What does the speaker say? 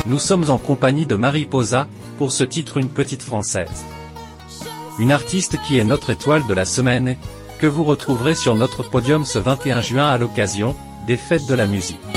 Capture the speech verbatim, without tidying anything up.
Nous sommes en compagnie de Mariposa, pour ce titre Une petite française. Une artiste qui est notre étoile de la semaine, que vous retrouverez sur notre podium ce vingt et un juin à l'occasion des Fêtes de la musique.